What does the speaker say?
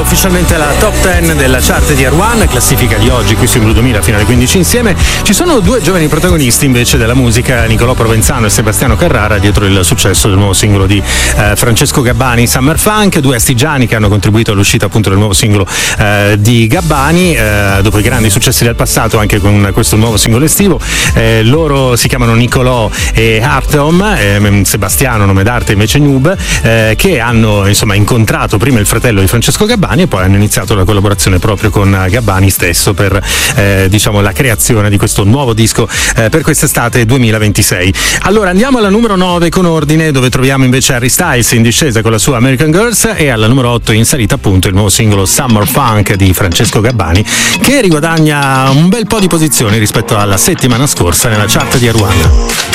ufficialmente la top 10 della chart di R1, classifica di oggi qui su Blu 2000 fino alle 15 insieme. Ci sono due giovani protagonisti invece della musica, Nicolò Provenzano e Sebastiano Carrara, dietro il successo del nuovo singolo di Francesco Gabbani, Summer Funk, due astigiani che hanno contribuito all'uscita appunto del nuovo singolo di Gabbani, dopo i grandi successi del passato anche con questo nuovo singolo estivo. Loro si chiamano Nicolò e Artem, Sebastiano nome d'arte invece Noob, che hanno insomma incontrato prima il fratello di Francesco Gabbani e poi hanno iniziato la collaborazione proprio con Gabbani stesso per diciamo la creazione di questo nuovo disco per quest'estate 2026. Allora andiamo alla numero 9 con ordine, dove troviamo invece Harry Styles in discesa con la sua American Girls, e alla numero 8 in salita appunto il nuovo singolo Summer Funk di Francesco Gabbani, che riguadagna un bel po' di posizioni rispetto alla settimana scorsa nella chart di R1.